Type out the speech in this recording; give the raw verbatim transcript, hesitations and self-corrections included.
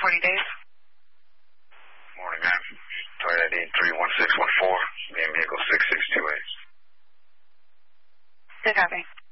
forty days. Morning, ma'am. Toyota I D three one six one four, main vehicle six six two eight. Good copy.